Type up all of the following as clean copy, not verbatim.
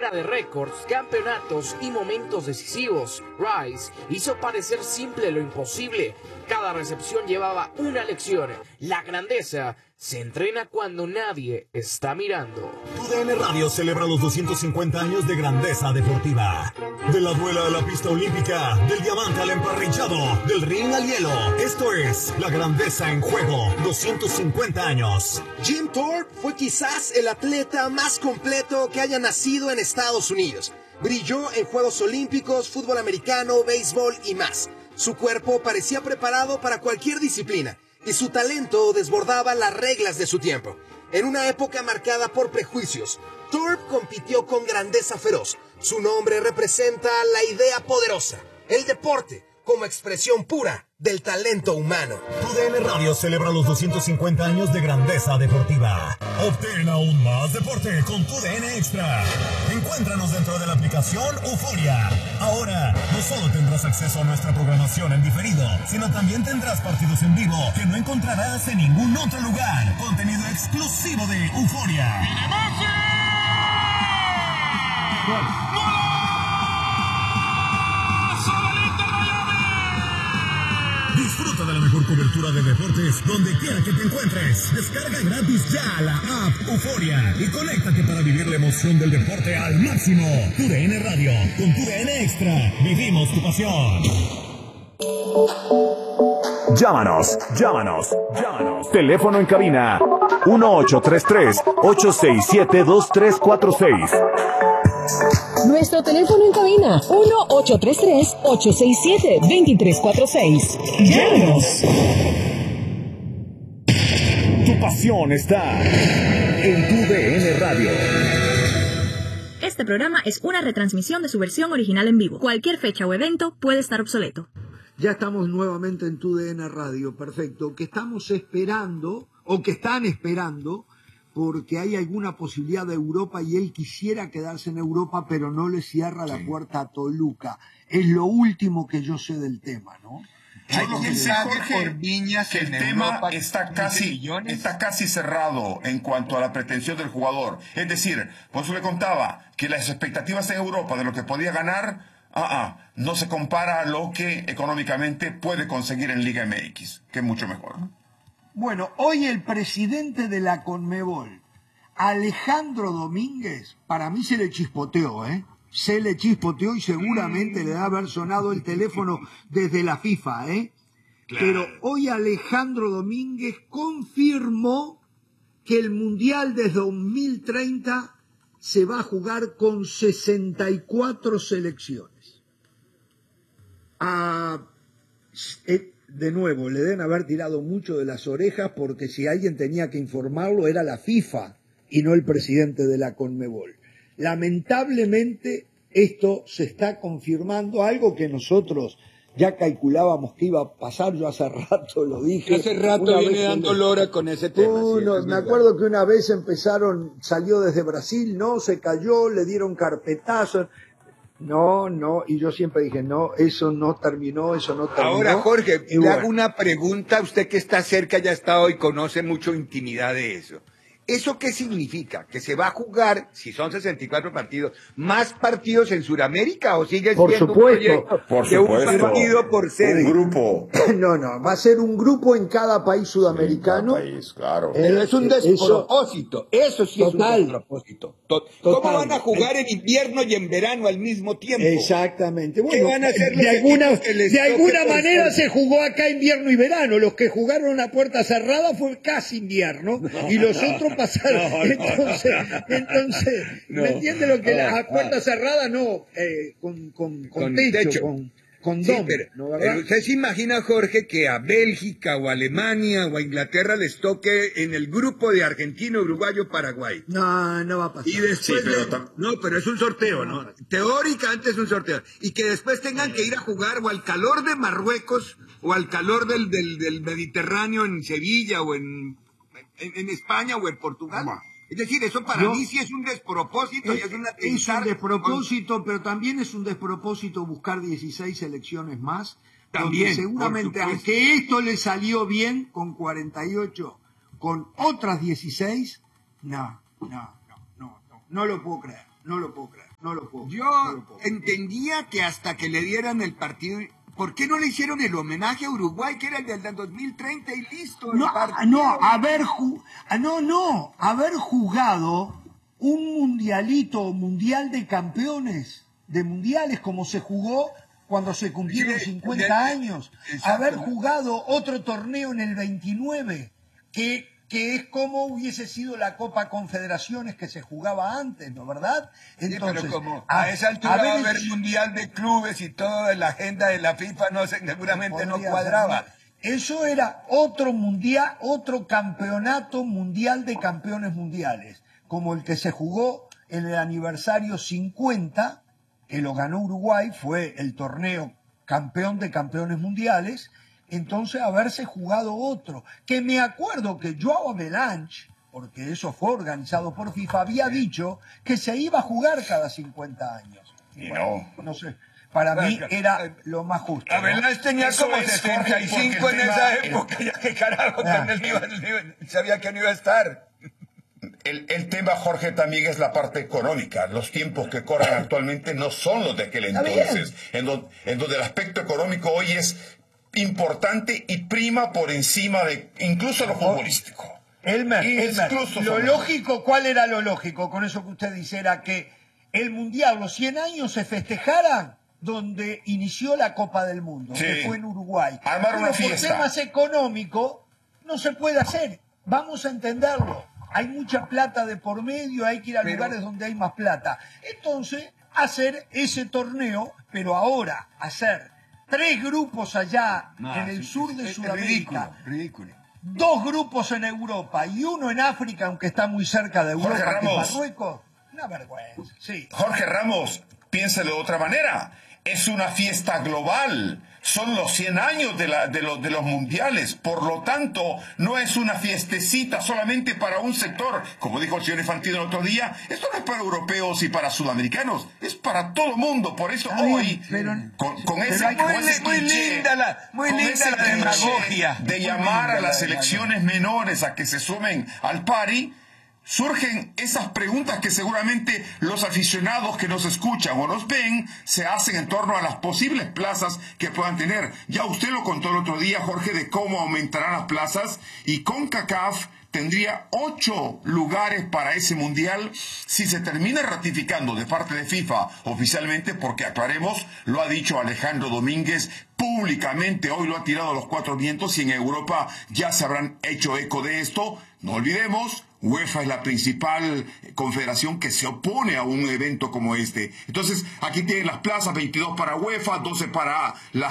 carga de récords, campeonatos y momentos decisivos, Rice hizo parecer simple lo imposible. Cada recepción llevaba una lección. La grandeza se entrena cuando nadie está mirando. TUDN Radio celebra los 250 años de grandeza deportiva. De la duela a la pista olímpica, del diamante al emparrillado, del ring al hielo. Esto es La Grandeza en Juego, 250 años. Jim Thorpe fue quizás el atleta más completo que haya nacido en Estados Unidos. Brilló en Juegos Olímpicos, fútbol americano, béisbol y más. Su cuerpo parecía preparado para cualquier disciplina y su talento desbordaba las reglas de su tiempo. En una época marcada por prejuicios, Thorpe compitió con grandeza feroz. Su nombre representa la idea poderosa, el deporte como expresión pura del talento humano. TUDN Radio celebra los 250 años de grandeza deportiva. Obtén aún más deporte con TUDN Extra. Encuéntranos dentro de la aplicación Euforia. Ahora, no solo tendrás acceso a nuestra programación en diferido, sino también tendrás partidos en vivo que no encontrarás en ningún otro lugar. Contenido exclusivo de Euforia. Disfruta de la mejor cobertura de deportes donde quiera que te encuentres. Descarga gratis ya la app Euforia y conéctate para vivir la emoción del deporte al máximo. TUDN Radio, con TUDN Extra, vivimos tu pasión. Llámanos. Teléfono en cabina 1833-867-2346. Nuestro teléfono en cabina 1833-867-2346. ¡Llámanos! Tu pasión está en TUDN Radio. Este programa es una retransmisión de su versión original en vivo. Cualquier fecha o evento puede estar obsoleto. Ya estamos nuevamente en TUDN Radio, perfecto. Que estamos esperando, o que están esperando, porque hay alguna posibilidad de Europa y él quisiera quedarse en Europa, pero no le cierra la puerta a Toluca. Es lo último que yo sé del tema, ¿no? Hay que pensar, Jorge, que el tema está casi cerrado en cuanto a la pretensión del jugador. Es decir, por eso le contaba que las expectativas en Europa de lo que podía ganar no se compara a lo que económicamente puede conseguir en Liga MX, que es mucho mejor. Bueno, hoy el presidente de la Conmebol, Alejandro Domínguez, para mí se le chispoteó, Se le chispoteó y seguramente le debe haber sonado el teléfono desde la FIFA, Claro. Pero hoy Alejandro Domínguez confirmó que el Mundial de 2030 se va a jugar con 64 selecciones. De nuevo, le deben haber tirado mucho de las orejas porque si alguien tenía que informarlo era la FIFA y no el presidente de la Conmebol. Lamentablemente esto se está confirmando, algo que nosotros ya calculábamos que iba a pasar. Yo hace rato lo dije. Hace rato viene dando lora con ese tema. Me acuerdo que una vez salió desde Brasil, se cayó, le dieron carpetazo. No, y yo siempre dije, no, eso no terminó. Ahora, Jorge, le hago una pregunta, usted que está cerca, ya ha estado y conoce mucho intimidad de eso. ¿Eso qué significa? ¿Que se va a jugar, si son 64 partidos, más partidos en Sudamérica o sigue siendo un proyecto de un partido por sede? Un grupo. No, va a ser un grupo en cada país sudamericano. En cada país, claro. Pero es un despropósito, eso sí es un despropósito. ¿Cómo van a jugar en invierno y en verano al mismo tiempo? Exactamente. ¿Qué van a hacer de alguna manera se jugó acá invierno y verano. Los que jugaron a puerta cerrada fue casi invierno y los otros pasaron. Entonces, ¿me entiende lo que a puerta cerrada con techo, con sí, dom, pero usted se imagina, Jorge, que a Bélgica o a Alemania o a Inglaterra les toque en el grupo de Argentina, Uruguay o Paraguay? No va a pasar. Y después pero es un sorteo, ¿no? Teóricamente es un sorteo. Y que después tengan que ir a jugar o al calor de Marruecos o al calor del Mediterráneo en Sevilla o en España o en Portugal. Es decir, eso para mí sí es un despropósito y es un despropósito, pero también es un despropósito buscar 16 selecciones más. También, seguramente, aunque esto le salió bien con 48, con otras 16, no lo puedo creer. Yo entendía que hasta que le dieran el partido... ¿Por qué no le hicieron el homenaje a Uruguay, que era el del 2030 y listo? Haber jugado un mundial de campeones, de mundiales, como se jugó cuando se cumplieron 50 años. Haber jugado otro torneo en el 29, que es como hubiese sido la Copa Confederaciones que se jugaba antes, ¿no verdad? Entonces, pero como a esa altura va a haber mundial de clubes y toda la agenda de la FIFA seguramente no cuadraba. Eso era otro mundial, otro campeonato mundial de campeones mundiales, como el que se jugó en el aniversario 50, que lo ganó Uruguay, fue el torneo campeón de campeones mundiales. Entonces haberse jugado otro, que me acuerdo que Joao Avelanche, porque eso fue organizado por FIFA, había dicho que se iba a jugar cada 50 años. Y bueno, no sé, para mí era lo más justo. Avelanche tenía como 65 en esa época, ya que carajo, sabía que no iba a estar. El tema, Jorge, también es la parte económica. Los tiempos que corren actualmente no son los de aquel entonces, en donde el aspecto económico hoy es importante y prima por encima de incluso lo futbolístico. Elmer, lo lógico, ¿cuál era lo lógico? Con eso que usted dice, era que el Mundial, los 100 años se festejaran donde inició la Copa del Mundo, que fue en Uruguay. Armar una fiesta. Por temas económicos no se puede hacer. Vamos a entenderlo. Hay mucha plata de por medio, hay que ir a lugares donde hay más plata. Entonces, hacer ese torneo, pero ahora hacer 3 grupos allá en el sur de Sudamérica, ridículo. 2 grupos en Europa y 1 en África, aunque está muy cerca de Europa, que es Marruecos, una vergüenza. Sí. Jorge Ramos, piénselo de otra manera. Es una fiesta global. Son los 100 años de los mundiales. Por lo tanto, no es una fiestecita solamente para un sector. Como dijo el señor Infantino el otro día, esto no es para europeos y para sudamericanos. Es para todo el mundo. Por eso hoy, con ese linda la demagogia de llamar a las selecciones menores a que se sumen al party, surgen esas preguntas que seguramente los aficionados que nos escuchan o nos ven se hacen en torno a las posibles plazas que puedan tener. Ya usted lo contó el otro día, Jorge, de cómo aumentarán las plazas, y CONCACAF tendría 8 lugares para ese mundial si se termina ratificando de parte de FIFA oficialmente, porque aclaremos, lo ha dicho Alejandro Domínguez públicamente, hoy lo ha tirado a los 4 vientos, y en Europa ya se habrán hecho eco de esto. No olvidemos, UEFA es la principal confederación que se opone a un evento como este. Entonces, aquí tienen las plazas: 22 para UEFA, 12 para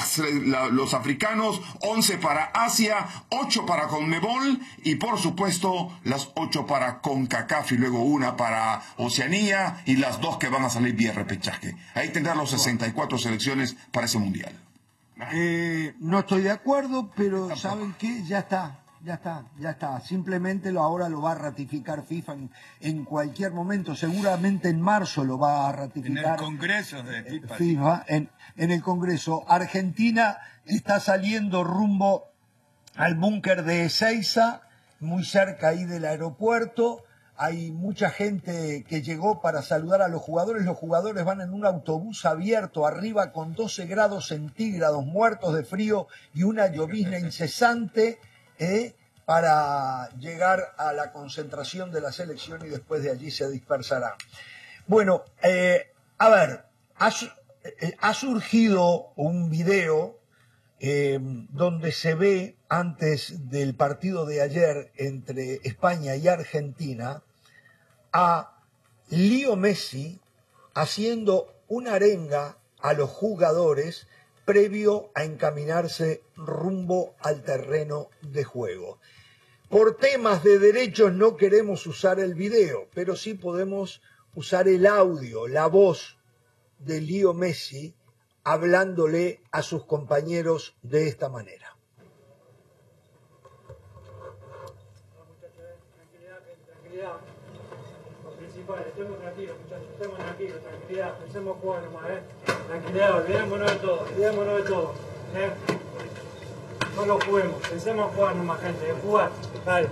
los africanos, 11 para Asia, 8 para CONMEBOL y, por supuesto, las 8 para CONCACAF, y luego una para Oceanía y las 2 que van a salir vía repechaje. Ahí tendrán los 64 selecciones para ese mundial. No estoy de acuerdo, pero ¿saben qué? Ya está. Simplemente ahora lo va a ratificar FIFA en cualquier momento. Seguramente en marzo lo va a ratificar. En el Congreso de FIFA. En el Congreso. Argentina está saliendo rumbo al búnker de Ezeiza, muy cerca ahí del aeropuerto. Hay mucha gente que llegó para saludar a los jugadores. Los jugadores van en un autobús abierto arriba con 12 grados centígrados, muertos de frío y una llovizna incesante, para llegar a la concentración de la selección, y después de allí se dispersarán. Bueno, a ver, ha surgido un video donde se ve, antes del partido de ayer entre España y Argentina, a Leo Messi haciendo una arenga a los jugadores previo a encaminarse rumbo al terreno de juego. Por temas de derechos no queremos usar el video, pero sí podemos usar el audio, la voz de Leo Messi hablándole a sus compañeros de esta manera. Tranquilidad. Lo principal, estemos tranquilos, muchachos, estemos tranquilos, tranquilidad, pensemos jugar nomás, Tranquilidad, olvidémonos de todo, No lo juguemos, pensemos jugar nomás, gente, de jugar, dale.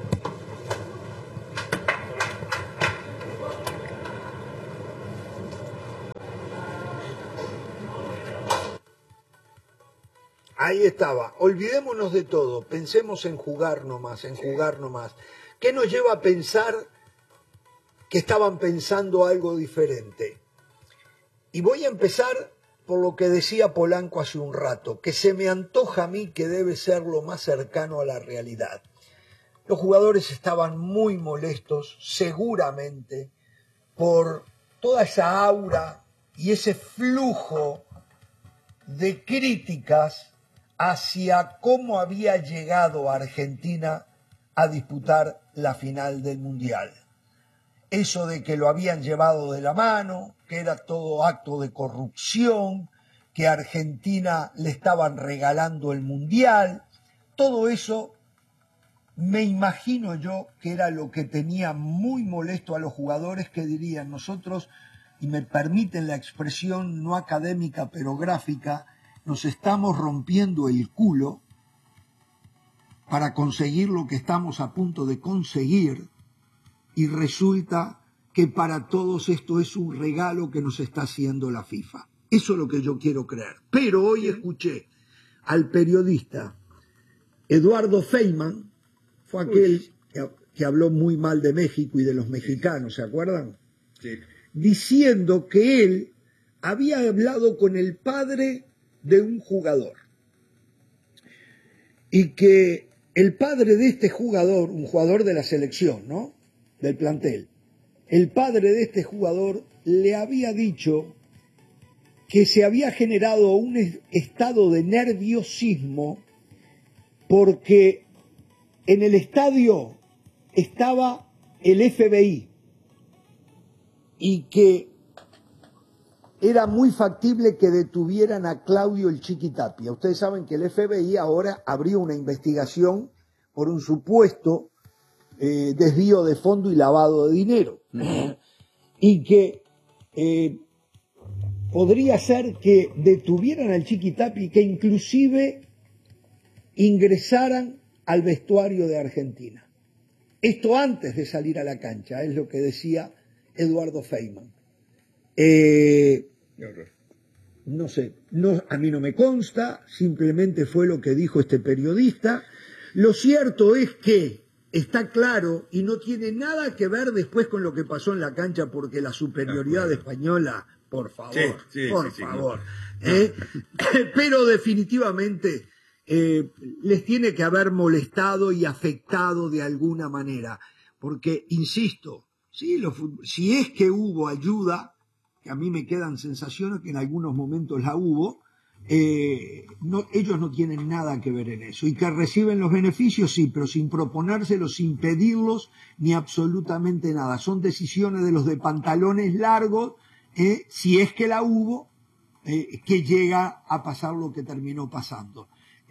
Ahí estaba. Olvidémonos de todo. Pensemos en jugar nomás, en jugar nomás. ¿Qué nos lleva a pensar que estaban pensando algo diferente? Y voy a empezar por lo que decía Polanco hace un rato, que se me antoja a mí que debe ser lo más cercano a la realidad. Los jugadores estaban muy molestos, seguramente, por toda esa aura y ese flujo de críticas hacia cómo había llegado Argentina a disputar la final del Mundial. Eso de que lo habían llevado de la mano, que era todo acto de corrupción, que a Argentina le estaban regalando el Mundial, todo eso me imagino yo que era lo que tenía muy molesto a los jugadores, que dirían nosotros, y me permiten la expresión no académica pero gráfica, nos estamos rompiendo el culo para conseguir lo que estamos a punto de conseguir y resulta que para todos esto es un regalo que nos está haciendo la FIFA. Eso es lo que yo quiero creer. Pero hoy escuché al periodista Eduardo Feynman, fue aquel que habló muy mal de México y de los mexicanos, ¿se acuerdan? Sí. Diciendo que él había hablado con el padre de un jugador y que el padre de este jugador, un jugador de la selección, ¿no?, del plantel, el padre de este jugador le había dicho que se había generado un estado de nerviosismo porque en el estadio estaba el FBI y que era muy factible que detuvieran a Claudio el Chiquitapia. Ustedes saben que el FBI ahora abrió una investigación por un supuesto desvío de fondo y lavado de dinero. Y que podría ser que detuvieran al Chiquitapia y que inclusive ingresaran al vestuario de Argentina. Esto antes de salir a la cancha, es lo que decía Eduardo Feynman. No sé, a mí no me consta, simplemente fue lo que dijo este periodista. Lo cierto es que está claro y no tiene nada que ver después con lo que pasó en la cancha, porque la superioridad española, por favor, por favor. Pero definitivamente les tiene que haber molestado y afectado de alguna manera, porque, insisto, si es que hubo ayuda, que a mí me quedan sensaciones que en algunos momentos la hubo, ellos no tienen nada que ver en eso. Y que reciben los beneficios, sí, pero sin proponérselos, sin pedirlos, ni absolutamente nada. Son decisiones de los de pantalones largos, si es que la hubo, que llega a pasar lo que terminó pasando.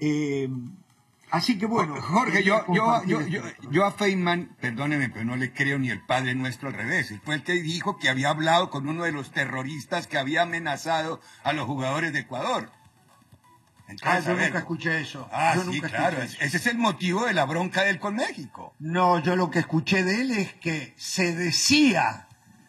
Así que bueno. Jorge, yo a Feynman, perdóneme, pero no le creo ni el Padre Nuestro, al revés. Fue el que dijo que había hablado con uno de los terroristas que había amenazado a los jugadores de Ecuador. Entonces, yo nunca escuché eso. Sí, claro. Ese es el motivo de la bronca de él con México. No, yo lo que escuché de él es que se decía...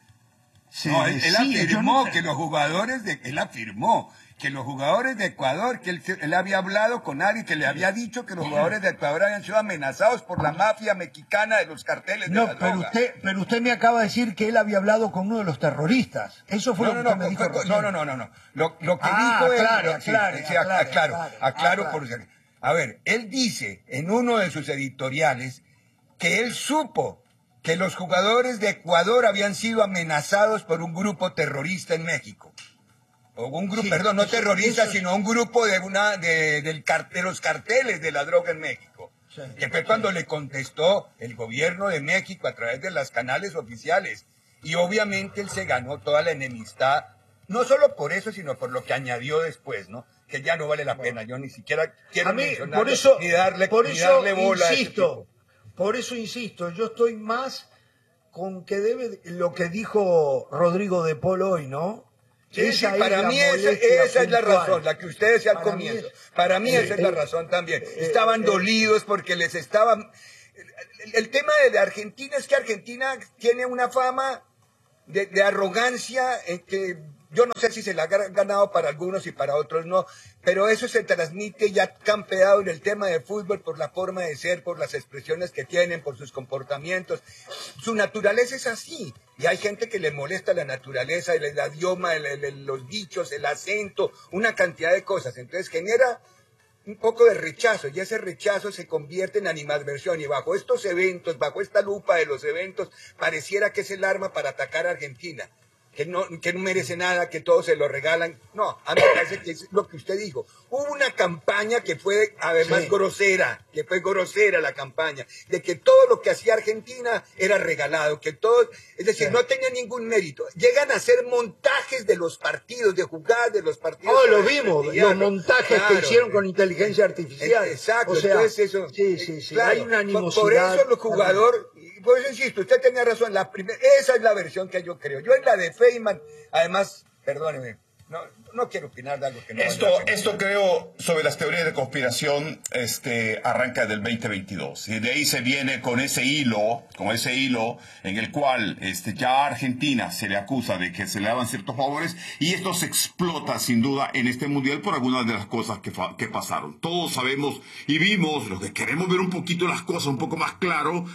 él afirmó que los jugadores de... Él afirmó que los jugadores de Ecuador, que él había hablado con alguien que le había dicho que los jugadores de Ecuador habían sido amenazados por la mafia mexicana de los carteles de la droga. Pero usted me acaba de decir que él había hablado con uno de los terroristas. Eso fue lo que me dijo. No. Lo que dijo él... Aclaro. A ver, él dice en uno de sus editoriales que él supo que los jugadores de Ecuador habían sido amenazados por un grupo terrorista en México. O un grupo, no terrorista, sino un grupo de los carteles de la droga en México. Que fue cuando le contestó el gobierno de México a través de los canales oficiales. Y obviamente él se ganó toda la enemistad, no solo por eso, sino por lo que añadió después, ¿no? Que ya no vale la pena. Yo ni siquiera quiero mencionarlo, ni darle bola a ese tipo. Por eso insisto, yo estoy más con que debe lo que dijo Rodrigo de Paul hoy, ¿no? Sí, para mí esa es la razón, la que usted decía al comienzo. Para mí esa es la razón también. Estaban dolidos porque les estaban... El tema de Argentina es que Argentina tiene una fama de arrogancia que Yo no sé si se la ha ganado para algunos y para otros no, pero eso se transmite ya campeado en el tema de fútbol por la forma de ser, por las expresiones que tienen, por sus comportamientos. Su naturaleza es así. Y hay gente que le molesta la naturaleza, el idioma, los dichos, el acento, una cantidad de cosas. Entonces genera un poco de rechazo, y ese rechazo se convierte en animadversión, y bajo estos eventos, bajo esta lupa de los eventos, pareciera que es el arma para atacar a Argentina, que no merece nada, que todos se lo regalan. No, a mí me parece que es lo que usted dijo. Hubo una campaña que fue además grosera, la campaña, de que todo lo que hacía Argentina era regalado, que todo, es decir, no tenía ningún mérito. Llegan a hacer montajes de los partidos, de jugadas de los partidos. Oh, lo vimos, los montajes que hicieron con inteligencia artificial. Exacto, o sea, entonces eso. Sí, claro, hay una animosidad. Por eso los jugadores, por eso insisto, usted tenía razón, esa es la versión que yo creo. Yo en la de Feynman, además, perdóneme, no quiero opinar de algo que no... Esto creo, sobre las teorías de conspiración, arranca del 2022. Y de ahí se viene con ese hilo en el cual ya a Argentina se le acusa de que se le daban ciertos favores, y esto se explota sin duda en este mundial por algunas de las cosas que pasaron. Todos sabemos y vimos, los que queremos ver un poquito las cosas un poco más claro,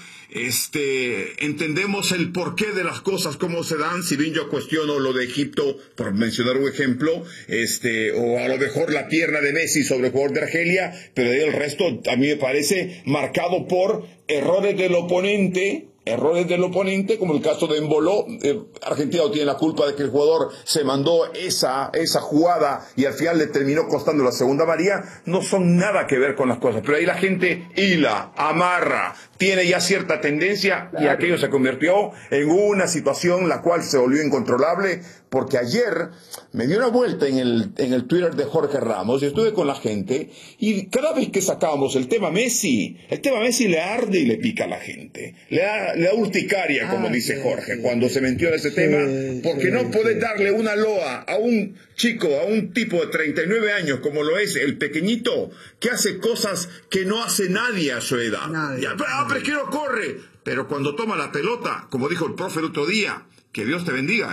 entendemos el porqué de las cosas, cómo se dan. Si bien yo cuestiono lo de Egipto, por mencionar un ejemplo, o a lo mejor la pierna de Messi sobre el jugador de Argelia, pero de ahí el resto a mí me parece marcado por errores del oponente, como el caso de Embolo. Argentina no tiene la culpa de que el jugador se mandó esa jugada y al final le terminó costando la segunda amarilla. No son nada que ver con las cosas, pero ahí la gente hila, amarra, tiene ya cierta tendencia, y aquello se convirtió en una situación la cual se volvió incontrolable, porque ayer me dio una vuelta en el Twitter de Jorge Ramos y estuve con la gente, y cada vez que sacábamos el tema Messi le arde y le pica a la gente, le da urticaria, como dice Jorge, cuando se metió en ese tema, porque no puedes darle una loa a un chico, a un tipo de 39 años como lo es el pequeñito, que hace cosas que no hace nadie a su edad. Pero que no corre, pero cuando toma la pelota, como dijo el profe el otro día, que Dios te bendiga,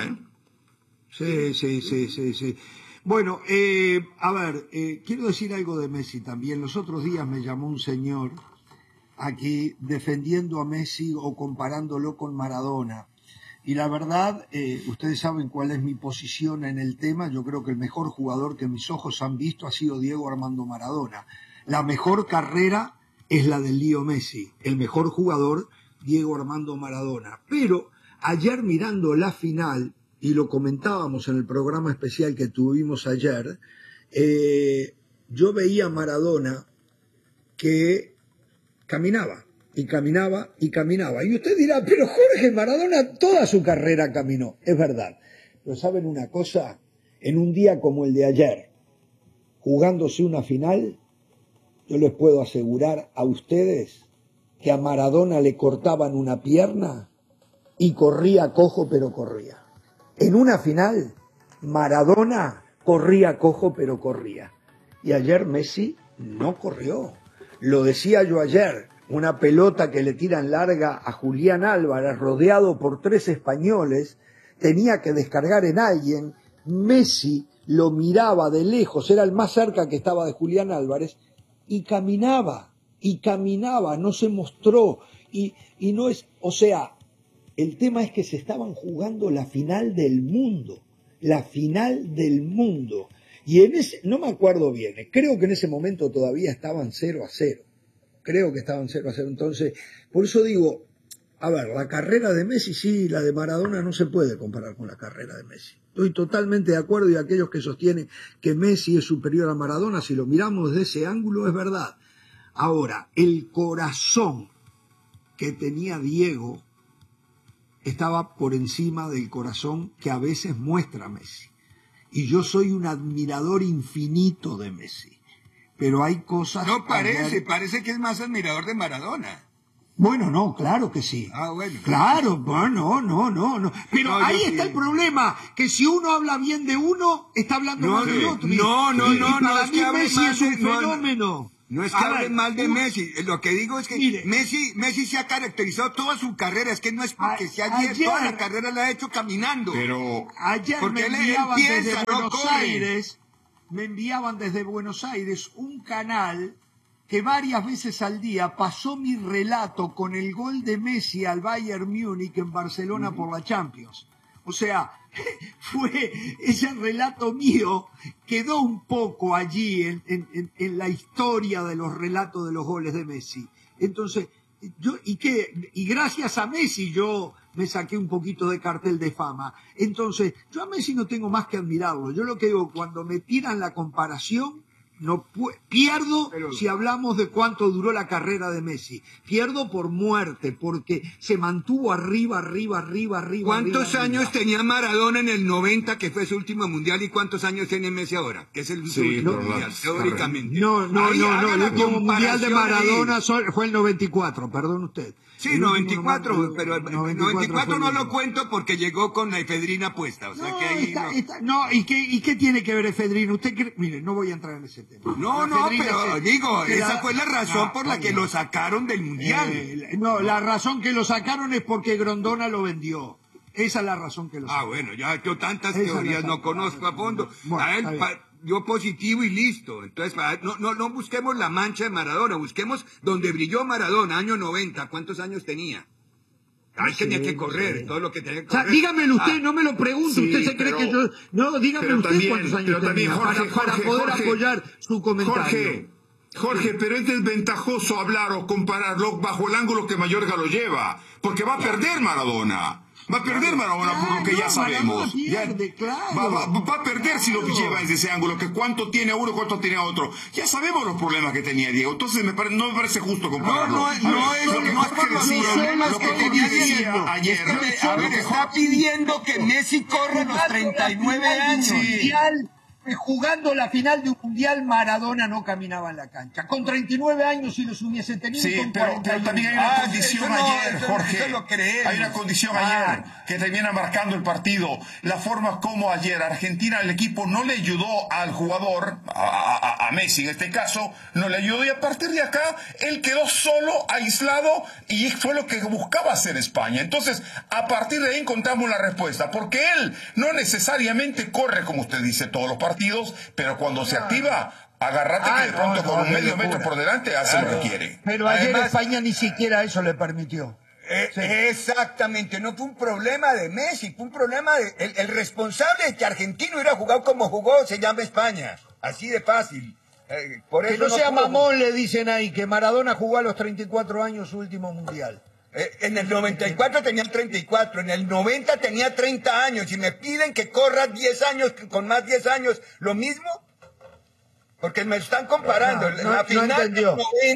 Sí. Bueno, a ver, quiero decir algo de Messi también. Los otros días me llamó un señor aquí defendiendo a Messi o comparándolo con Maradona. Y la verdad, ustedes saben cuál es mi posición en el tema. Yo creo que el mejor jugador que mis ojos han visto ha sido Diego Armando Maradona. La mejor carrera es la de Leo Messi. El mejor jugador, Diego Armando Maradona. Pero ayer mirando la final, y lo comentábamos en el programa especial que tuvimos ayer, yo veía a Maradona que caminaba. Y usted dirá, pero Jorge, Maradona toda su carrera caminó. Es verdad. Pero ¿saben una cosa? En un día como el de ayer, jugándose una final, yo les puedo asegurar a ustedes que a Maradona le cortaban una pierna y corría cojo, pero corría. En una final, Maradona corría cojo, pero corría. Y ayer Messi no corrió. Lo decía yo ayer, una pelota que le tiran larga a Julián Álvarez, rodeado por 3 españoles, tenía que descargar en alguien. Messi lo miraba de lejos, era el más cerca que estaba de Julián Álvarez, y caminaba, no se mostró. Y no es, o sea, el tema es que se estaban jugando la final del mundo. Y en ese, no me acuerdo bien, creo que en ese momento todavía estaban 0-0. Entonces, por eso digo, a ver, la carrera de Messi sí, la de Maradona no se puede comparar con la carrera de Messi. Estoy totalmente de acuerdo, y aquellos que sostienen que Messi es superior a Maradona, si lo miramos desde ese ángulo, es verdad. Ahora, el corazón que tenía Diego estaba por encima del corazón que a veces muestra Messi. Y yo soy un admirador infinito de Messi. Pero hay cosas... No parece que es más admirador de Maradona. Bueno, no, claro que sí. Bueno. Claro, no. Pero no, ahí está el problema, que si uno habla bien de uno, está hablando mal del otro. No, para mí Messi es un fenómeno. No es que hable mal de Messi, lo que digo es que mire, Messi se ha caracterizado toda su carrera, es que no es porque sea ayer, toda la carrera la ha hecho caminando. Pero ayer porque me enviaban empieza, desde Buenos Aires, me enviaban desde Buenos Aires un canal que varias veces al día pasó mi relato con el gol de Messi al Bayern Múnich en Barcelona por la Champions. O sea, fue ese relato mío, quedó un poco allí en la historia de los relatos de los goles de Messi. Entonces, y gracias a Messi yo me saqué un poquito de cartel de fama. Entonces, yo a Messi no tengo más que admirarlo. Yo lo que digo, cuando me tiran la comparación, pierdo si hablamos de cuánto duró la carrera de Messi. Pierdo por muerte, porque se mantuvo arriba. ¿Cuántos años tenía Maradona en el 90, que fue su último mundial, y cuántos años tiene Messi ahora? Que es el último mundial, teóricamente. No, el último mundial de Maradona fue el 94, perdón usted. Sí, 94, pero el 94 no lo cuento porque llegó con la efedrina puesta. O sea que ahí ¿y qué tiene que ver efedrina? Usted mire, no voy a entrar en ese tema. No, pero digo, esa fue la razón por la que lo sacaron del mundial. No, la razón que lo sacaron es porque Grondona lo vendió. Esa es la razón que lo sacaron. Bueno, ya yo tantas teorías no conozco a fondo. A él yo positivo y listo. Entonces, no busquemos la mancha de Maradona, busquemos donde brilló Maradona, año 90. ¿Cuántos años tenía? Tenía que correr, todo lo que tenía que correr. O sea, dígamelo usted, no me lo pregunte. Usted se cree que yo... No, dígame usted cuántos años tenía para poder apoyar su comentario. Jorge, pero es desventajoso hablar o compararlo bajo el ángulo que Mayorga lo lleva, porque va a perder Maradona. Va a perder Maradona por lo que ya sabemos. Va a perder si lo lleva desde ese ángulo, que cuánto tiene uno y cuánto tiene otro. Ya sabemos los problemas que tenía Diego, entonces no me parece justo compararlo. Lo que tenía Diego ayer. A ver, está pidiendo que Messi corra los 39 años. Jugando la final de un mundial, Maradona no caminaba en la cancha. Con 39 años, si los hubiesen tenido, con 41. Pero también hay una condición ayer, Jorge. Hay una condición ayer que termina marcando el partido. La forma como ayer Argentina, el equipo, no le ayudó al jugador, a Messi en este caso, no le ayudó, y a partir de acá, él quedó solo, aislado, y fue lo que buscaba hacer España. Entonces, a partir de ahí encontramos la respuesta, porque él no necesariamente corre, como usted dice, todos los partidos, pero cuando se activa, agárrate que de pronto con un medio metro por delante hace lo que quiere. Pero ayer España ni siquiera eso le permitió. Exactamente, no fue un problema de Messi, fue un problema de... El responsable de que Argentina hubiera jugado como jugó se llama España, así de fácil. Por eso que no sea mamón, le dicen ahí, que Maradona jugó a los 34 años su último mundial. En el 94 tenía 34, en el 90 tenía 30 años, y me piden que corra 10 años, con más 10 años, ¿lo mismo? Porque me están comparando. La final del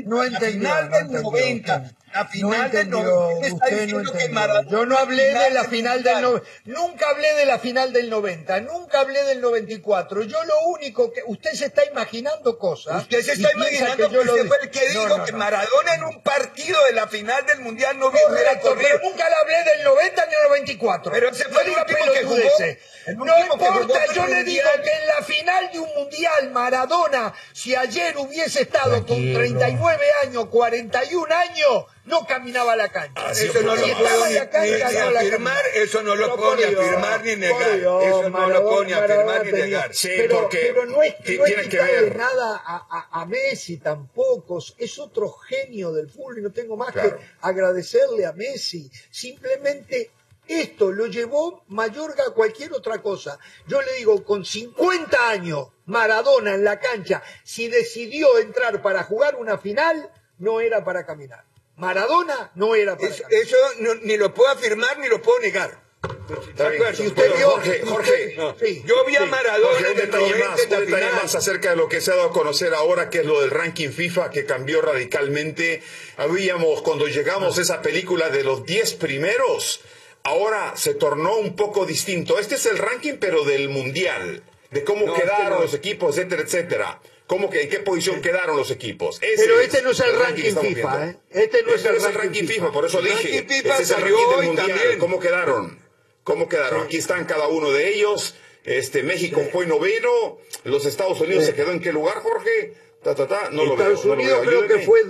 90, la final del 90, está diciendo que Maradona... Yo no hablé de la final del 90, nunca hablé de la final del 90, nunca hablé del 94. Yo lo único que... Usted se está imaginando cosas. Usted se está imaginando que usted fue el que dijo que Maradona en un partido de la final del Mundial no hubiera corrido. Pero nunca le hablé del 90 ni del 94. Pero ese fue el último que jugó. No importa, yo le digo que en la final de un Mundial, Maradona, si ayer hubiese estado con 39 años, 41 años... no caminaba a la cancha. Eso no lo puedo ni afirmar, eso no lo puedo ni afirmar ni negar. Eso no lo puedo ni afirmar ni negar. Pero no es quitarle nada a Messi tampoco. Es otro genio del fútbol y no tengo más que agradecerle a Messi. Simplemente esto lo llevó Mayorga a cualquier otra cosa. Yo le digo, con 50 años, Maradona en la cancha, si decidió entrar para jugar una final, no era para caminar. Maradona no era para eso ni lo puedo afirmar ni lo puedo negar. Si usted vio, Jorge, yo vi a Maradona un detalle más acerca de lo que se ha dado a conocer ahora, que es lo del ranking FIFA, que cambió radicalmente. Cuando llegamos a esa película de los 10 primeros, ahora se tornó un poco distinto. Este es el ranking, pero del Mundial, de cómo quedaron los equipos, etcétera, etcétera. ¿En qué posición quedaron los equipos? Pero este no es el ranking FIFA, ¿eh? Este no es el ranking FIFA, por eso dije. Este es el ranking del Mundial. ¿Cómo quedaron? Aquí están cada uno de ellos. México fue noveno, los Estados Unidos se quedó en qué lugar, Jorge? No lo veo. Estados Unidos creo que fue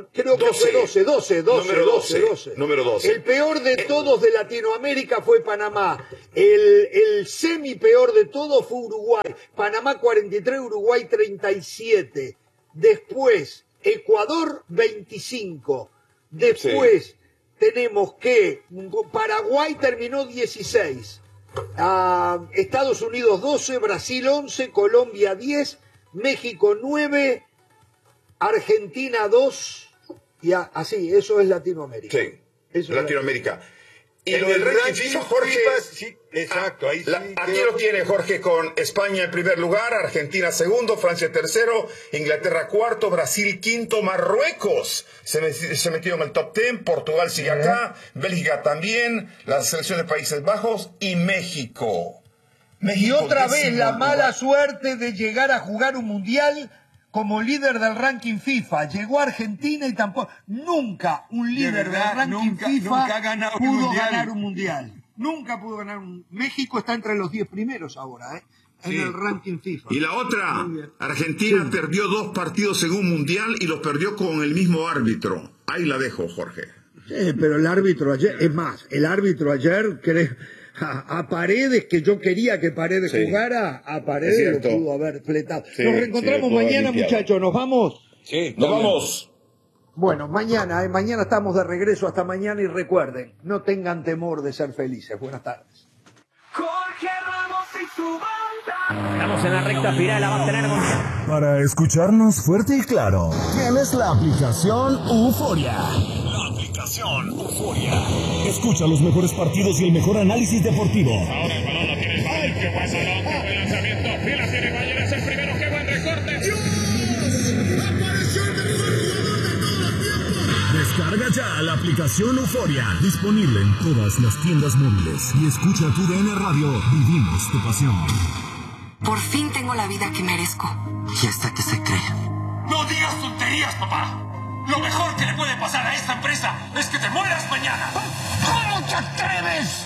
12. Número 12. El peor de todos de Latinoamérica fue Panamá. El semi peor de todos fue Uruguay. Panamá 43, Uruguay 37. Después Ecuador 25. Después tenemos que Paraguay terminó 16. Estados Unidos 12, Brasil 11, Colombia 10, México 9, Argentina 2, y así, eso es Latinoamérica. Sí, eso Latinoamérica. Y lo del ranking FIFA, Jorge, sí, exacto, ahí aquí lo tiene Jorge con España en primer lugar, Argentina segundo, Francia tercero, Inglaterra cuarto, Brasil quinto, Marruecos se metió en el top 10, Portugal sigue acá, Bélgica también, la selección de Países Bajos y México. Y otra vez la mala suerte de llegar a jugar un mundial como líder del ranking FIFA. Llegó a Argentina y tampoco... Nunca un líder del ranking FIFA pudo ganar un mundial. Nunca pudo ganar un... México está entre los 10 primeros ahora, en el ranking FIFA. Y la otra, Argentina perdió 2 partidos en un mundial y los perdió con el mismo árbitro. Ahí la dejo, Jorge. Sí, pero el árbitro ayer... Es más, el árbitro ayer... A Paredes, que yo quería que Paredes jugara, a Paredes lo pudo haber fletado. Nos reencontramos mañana, muchachos. ¿Nos vamos? Sí, nos vamos. Bueno, mañana estamos de regreso. Hasta mañana y recuerden, no tengan temor de ser felices. Buenas tardes. Jorge Ramos y su banda. Estamos en la recta final, la va a tener con... Para escucharnos fuerte y claro, tienes la aplicación Euforia. La aplicación Euforia. Escucha los mejores partidos y el mejor análisis deportivo. Ahora el balón lo tiene el Bayern. ¿Qué pasa? El lanzamiento. Y la tiene Bayern. Es el primero. ¡Qué buen recorte! ¡Dios! ¡Apareció el mejor jugador de todo el tiempo! Descarga ya la aplicación Euforia. Disponible en todas las tiendas móviles. Y escucha tu DN Radio. Vivimos tu pasión. Por fin tengo la vida que merezco. Y hasta que se cree. No digas tonterías, papá. Lo mejor que le puede pasar a esta empresa es que te mueras mañana. ¿Cómo te atreves?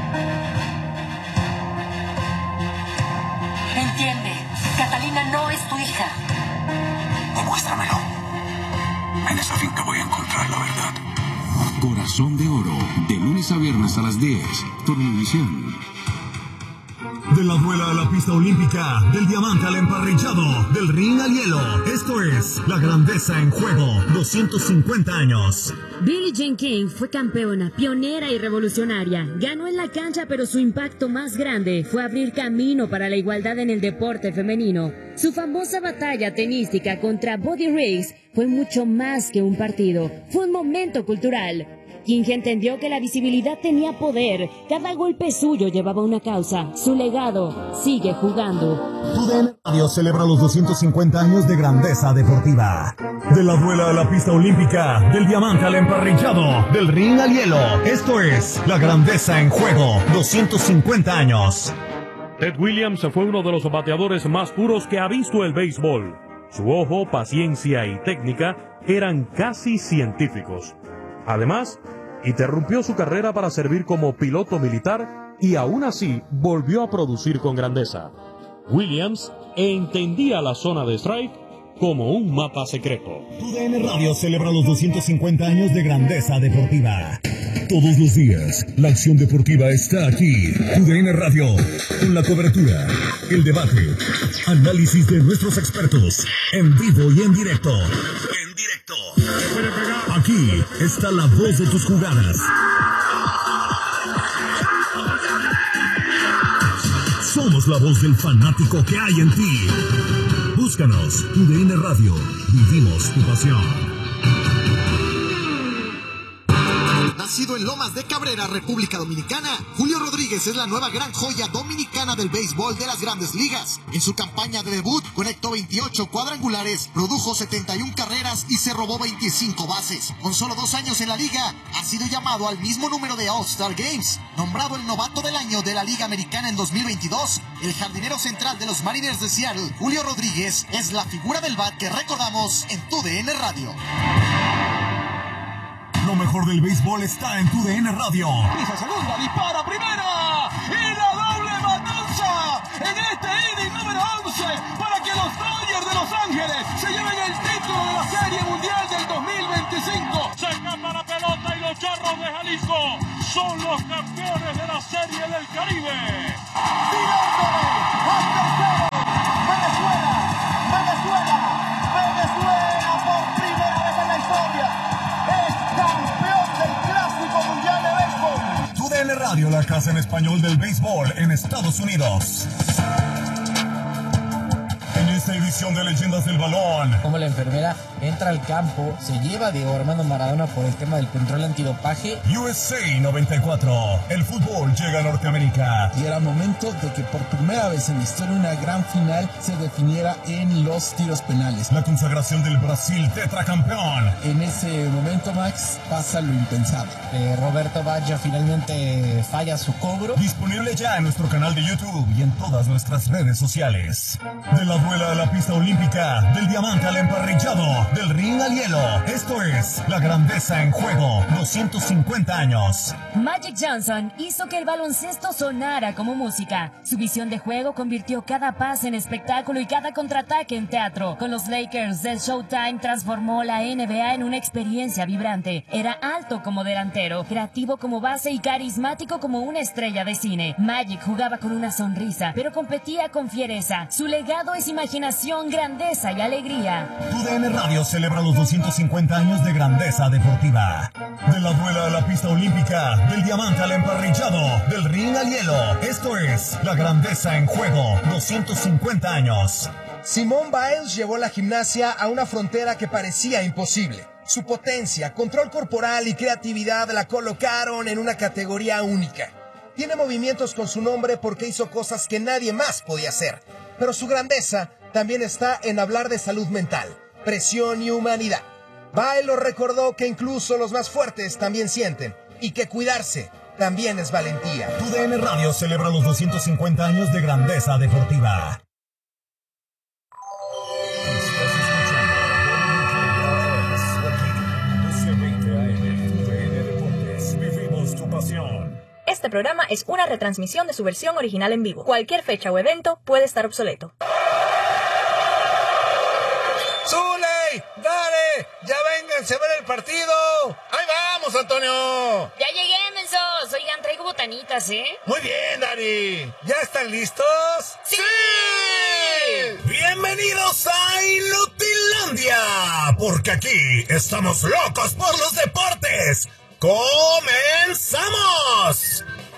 Entiende, Catalina no es tu hija. Demuéstramelo. En esa finca voy a encontrar la verdad. Corazón de Oro, de lunes a viernes a las 10, por Univisión. De la duela a la pista olímpica, del diamante al emparrillado, del ring al hielo. Esto es La Grandeza en Juego, 250 años. Billie Jean King fue campeona, pionera y revolucionaria. Ganó en la cancha, pero su impacto más grande fue abrir camino para la igualdad en el deporte femenino. Su famosa batalla tenística contra Buddy Riggs fue mucho más que un partido. Fue un momento cultural. King entendió que la visibilidad tenía poder. Cada golpe suyo llevaba una causa. Su legado sigue jugando. Tu DN Radio celebra los 250 años de grandeza deportiva. De la duela a la pista olímpica, del diamante al emparrillado, del ring al hielo. Esto es La Grandeza en Juego, 250 años. Ted Williams fue uno de los bateadores más puros que ha visto el béisbol. Su ojo, paciencia y técnica eran casi científicos. Además, interrumpió su carrera para servir como piloto militar y aún así volvió a producir con grandeza. Williams entendía la zona de strike como un mapa secreto. Tu DN Radio celebra los 250 años de grandeza deportiva. Todos los días, la acción deportiva está aquí. Tu DN Radio, con la cobertura, el debate, análisis de nuestros expertos, en vivo y en directo. Aquí está la voz de tus jugadas. Somos la voz del fanático que hay en ti. Búscanos, Tu DN Radio. Vivimos tu pasión. Nacido en Lomas de Cabrera, República Dominicana, Julio Rodríguez es la nueva gran joya dominicana del béisbol de las Grandes Ligas. En su campaña de debut, conectó 28 cuadrangulares, produjo 71 carreras y se robó 25 bases. Con solo 2 años en la liga, ha sido llamado al mismo número de All-Star Games. Nombrado el novato del año de la Liga Americana en 2022, el jardinero central de los Mariners de Seattle, Julio Rodríguez, es la figura del bat que recordamos en Tu DN Radio. Lo mejor del béisbol está en Tu DN Radio. Pisa segunda, dispara primera y la doble bataza. son los campeones de la Serie del Caribe. Venezuela por primera vez en la historia es campeón del Clásico Mundial de Béisbol. TUDN Radio, la casa en español del béisbol en Estados Unidos. En esta edición de Leyendas del Balón, como la enfermera entra al campo, se lleva a Diego Armando Maradona por el tema del control antidopaje. USA 94, el fútbol llega a Norteamérica. Y era momento de que por primera vez en la historia una gran final se definiera en los tiros penales. La consagración del Brasil tetracampeón. En ese momento, Max, pasa lo impensable. Roberto Baggio finalmente falla su cobro. Disponible ya en nuestro canal de YouTube y en todas nuestras redes sociales. De la duela a la pista olímpica, del diamante al emparrillado, del ring al hielo. Esto es La Grandeza en Juego, 250 años. Magic Johnson hizo que el baloncesto sonara como música. Su visión de juego convirtió cada pase en espectáculo y cada contraataque en teatro. Con los Lakers del Showtime transformó la NBA en una experiencia vibrante. Era alto como delantero, creativo como base y carismático como una estrella de cine. Magic jugaba con una sonrisa, pero competía con fiereza. Su legado es imaginación, grandeza y alegría. TUDN Radio celebra los 250 años de grandeza deportiva. De la duela a la pista olímpica, del diamante al emparrillado, del ring al hielo. Esto es La Grandeza en Juego, 250 años. Simone Biles llevó la gimnasia a una frontera que parecía imposible. Su potencia, control corporal y creatividad la colocaron en una categoría única. Tiene movimientos con su nombre porque hizo cosas que nadie más podía hacer. Pero su grandeza también está en hablar de salud mental, presión y humanidad. Biles lo recordó que incluso los más fuertes también sienten y que cuidarse también es valentía. TUDN Radio celebra los 250 años de grandeza deportiva. Vivimos tu pasión. Este programa es una retransmisión de su versión original en vivo. Cualquier fecha o evento puede estar obsoleto. ¡Zuley! ¡Dale! ¡Ya vénganse a ver el partido! ¡Ahí vamos, Antonio! Ya llegué, mensos. Oigan, traigo botanitas, ¿eh? Muy bien, Dani. ¿Ya están listos? ¡Sí! ¡Bienvenidos a Inutilandia! Porque aquí estamos locos por los deportes. ¡Comenzamos!